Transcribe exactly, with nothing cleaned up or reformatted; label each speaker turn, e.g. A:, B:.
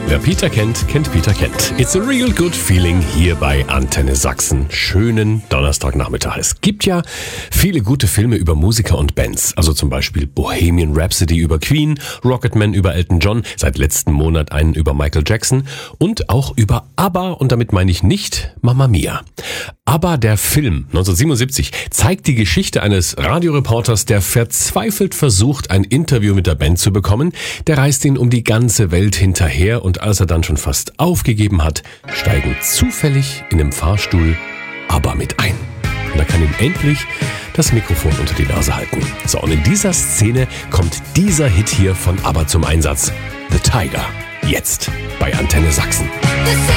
A: Wer Peter kennt, kennt Peter kennt. It's a real good feeling hier bei Antenne Sachsen. Schönen Donnerstagnachmittag. Es gibt ja viele gute Filme über Musiker und Bands. Also zum Beispiel Bohemian Rhapsody über Queen, Rocketman über Elton John, seit letzten Monat einen über Michael Jackson und auch über ABBA, und damit meine ich nicht Mamma Mia. ABBA, der Film neunzehnhundertsiebenundsiebzig, zeigt die Geschichte eines Radioreporters, der verzweifelt versucht, ein Interview mit der Band zu bekommen. Der reist ihn um die ganze Welt hinterher, und als er dann schon fast aufgegeben hat, steigen zufällig in einem Fahrstuhl ABBA mit ein. Und er kann ihm endlich das Mikrofon unter die Nase halten. So, und in dieser Szene kommt dieser Hit hier von ABBA zum Einsatz. The Tiger. Jetzt bei Antenne Sachsen.